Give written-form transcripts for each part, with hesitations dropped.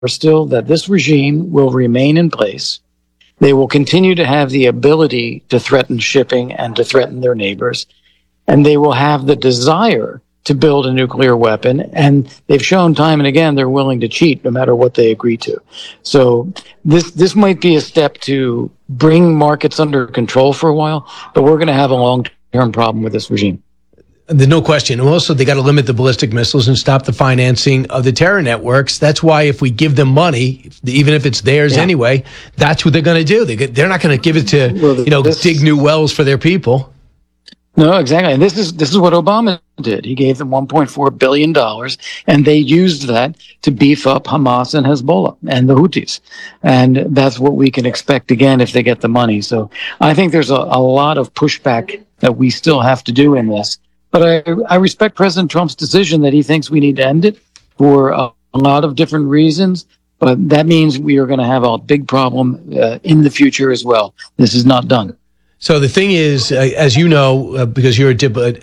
still that this regime will remain in place. They will continue to have the ability to threaten shipping and to threaten their neighbors. And they will have the desire to build a nuclear weapon. And they've shown time and again they're willing to cheat no matter what they agree to. So this might be a step to bring markets under control for a while, but we're going to have a long-term problem with this regime. There's no question. Also, they got to limit the ballistic missiles and stop the financing of the terror networks. That's why if we give them money, even if it's theirs anyway, that's what they're going to do. They're not going to give it to, dig new wells for their people. No, exactly. And this is what Obama did. He gave them $1.4 billion, and they used that to beef up Hamas and Hezbollah and the Houthis. And that's what we can expect again if they get the money. So I think there's a lot of pushback that we still have to do in this. But I respect President Trump's decision that he thinks we need to end it for a lot of different reasons. But that means we are going to have a big problem in the future as well. This is not done. So the thing is, as you know, because you're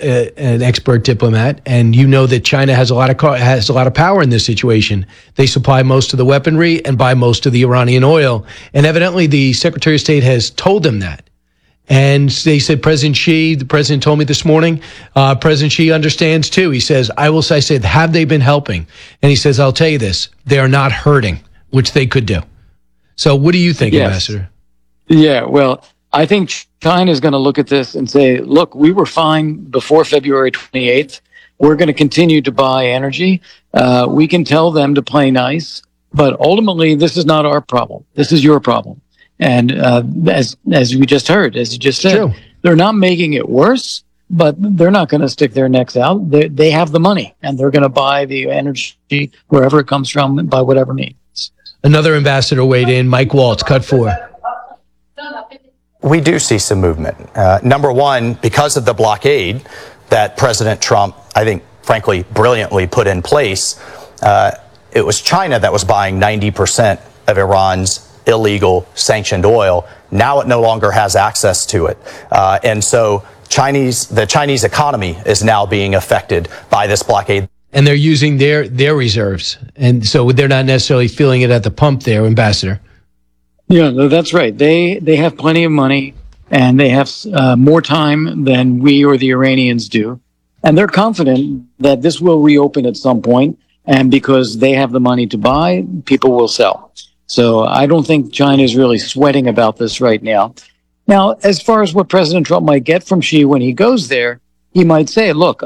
an expert diplomat, and you know that China has a lot of power in this situation. They supply most of the weaponry and buy most of the Iranian oil, and evidently the Secretary of State has told them that. And they said, the president told me this morning, President Xi understands too. He says, I said, have they been helping? And he says, I'll tell you this, they are not hurting, which they could do. So what do you think, Ambassador? Yeah, well, I think China is going to look at this and say, look, we were fine before February 28th. We're going to continue to buy energy. We can tell them to play nice, but ultimately this is not our problem. This is your problem. And as we just heard, as you just said, they're not making it worse, but they're not going to stick their necks out. They have the money, and they're going to buy the energy wherever it comes from by whatever means. Another ambassador weighed in, Mike Waltz, Cut 4. We do see some movement. Number one, because of the blockade that President Trump, I think, frankly, brilliantly put in place, it was China that was buying 90% of Iran's illegal sanctioned oil. Now it no longer has access to it. And so the Chinese economy is now being affected by this blockade. And they're using their reserves. And so they're not necessarily feeling it at the pump there, Ambassador. Yeah, no, that's right. They have plenty of money, and they have more time than we or the Iranians do. And they're confident that this will reopen at some point. And because they have the money to buy, people will sell. So I don't think China is really sweating about this right now. Now, as far as what President Trump might get from Xi when he goes there, he might say, look,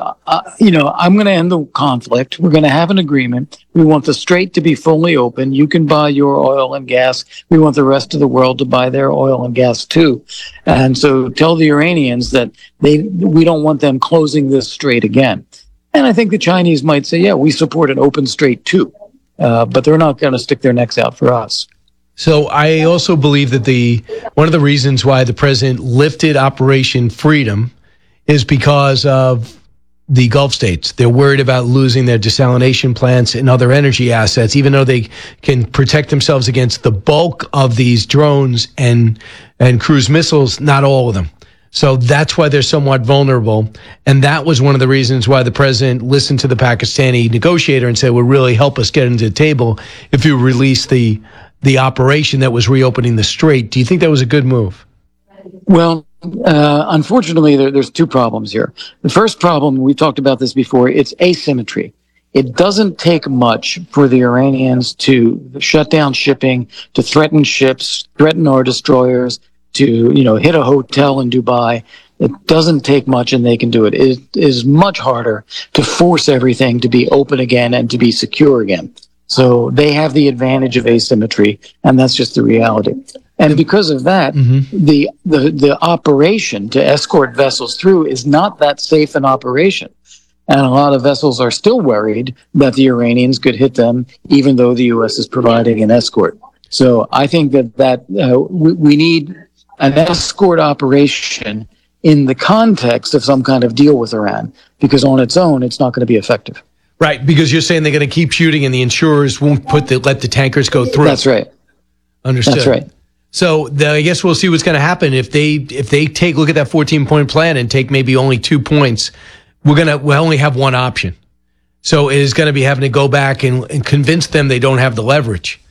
I'm going to end the conflict. We're going to have an agreement. We want the strait to be fully open. You can buy your oil and gas. We want the rest of the world to buy their oil and gas too. And so tell the Iranians that we don't want them closing this strait again. And I think the Chinese might say, yeah, we support an open strait too. But they're not going to stick their necks out for us. So I also believe that one of the reasons why the president lifted Operation Freedom is because of the Gulf states. They're worried about losing their desalination plants and other energy assets, even though they can protect themselves against the bulk of these drones and cruise missiles, not all of them. So that's why they're somewhat vulnerable. And that was one of the reasons why the president listened to the Pakistani negotiator and said, well, really help us get into the table if you release the operation that was reopening the strait. Do you think that was a good move? Well, unfortunately, there's two problems here. The first problem, we talked about this before, it's asymmetry. It doesn't take much for the Iranians to shut down shipping, to threaten ships, threaten our destroyers, to hit a hotel in Dubai. It doesn't take much, and they can do it. It is much harder to force everything to be open again and to be secure again. So they have the advantage of asymmetry, and that's just the reality. And because of that, the operation to escort vessels through is not that safe an operation. And a lot of vessels are still worried that the Iranians could hit them, even though the U.S. is providing an escort. So I think that we need an escort operation in the context of some kind of deal with Iran, because on its own, it's not going to be effective. Right, because you're saying they're going to keep shooting and the insurers won't let the tankers go through. That's right. Understood. That's right. So I guess we'll see what's going to happen if they look at that 14-point plan and take maybe only 2 points. We'll only have one option. So it is going to be having to go back and convince them they don't have the leverage.